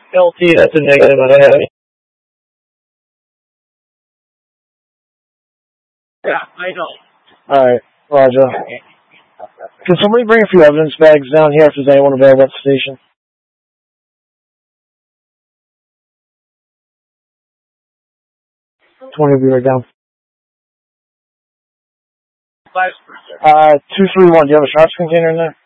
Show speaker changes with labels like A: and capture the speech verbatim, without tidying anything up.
A: L T, that's a negative on a heavy. Yeah, I know.
B: Alright, Roger. Can somebody bring a few evidence bags down here if there's anyone available at the station? twenty will be right down. Uh, two three one, do you have a sharps container in there?